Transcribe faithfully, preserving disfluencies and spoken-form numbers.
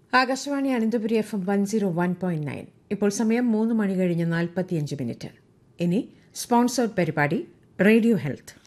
Akashvani Ananthapuri F M one zero one point nine. ഇപ്പോൾ സമയം മൂന്ന് മണി കഴിഞ്ഞ് നാൽപ്പത്തിയഞ്ച് മിനിറ്റ്. ഇനി സ്പോൺസേർഡ് പരിപാടി റേഡിയോ ഹെൽത്ത്.